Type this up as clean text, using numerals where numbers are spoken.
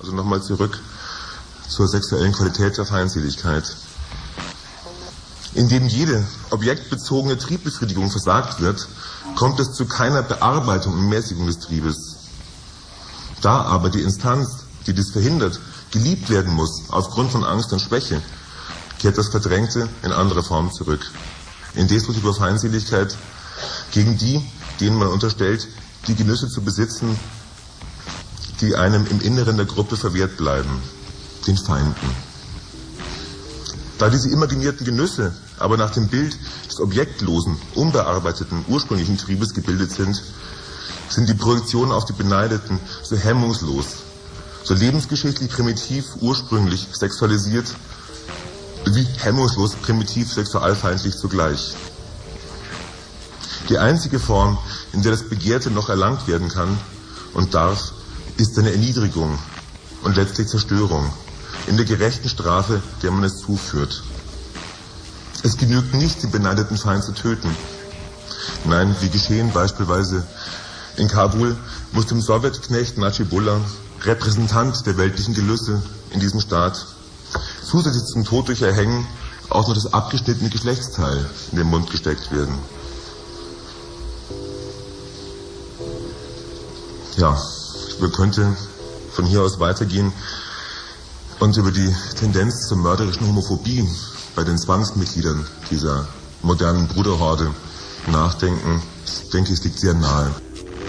Also nochmal zurück zur sexuellen Qualität der Feindseligkeit. Indem jede objektbezogene Triebbefriedigung versagt wird, kommt es zu keiner Bearbeitung und Mäßigung des Triebes. Da aber die Instanz, die dies verhindert, geliebt werden muss aufgrund von Angst und Schwäche, kehrt das Verdrängte in andere Form zurück. In destruktiver Feindseligkeit gegen die, denen man unterstellt, die Genüsse zu besitzen, die einem im Inneren der Gruppe verwehrt bleiben, den Feinden. Da diese imaginierten Genüsse aber nach dem Bild des objektlosen, unbearbeiteten, ursprünglichen Triebes gebildet sind, sind die Projektionen auf die Beneideten so hemmungslos, so lebensgeschichtlich primitiv, ursprünglich sexualisiert, wie hemmungslos, primitiv, sexualfeindlich zugleich. Die einzige Form, in der das Begehrte noch erlangt werden kann und darf, ist seine Erniedrigung und letztlich Zerstörung in der gerechten Strafe, der man es zuführt. Es genügt nicht, den beneideten Feind zu töten. Nein, wie geschehen beispielsweise in Kabul, muss dem Sowjetknecht Najibullah, Repräsentant der weltlichen Gelüste in diesem Staat, zusätzlich zum Tod durch Erhängen auch noch das abgeschnittene Geschlechtsteil in den Mund gesteckt werden. Ja, man könnte von hier aus weitergehen und über die Tendenz zur mörderischen Homophobie bei den Zwangsmitgliedern dieser modernen Bruderhorde nachdenken. Ich denke, es liegt sehr nahe.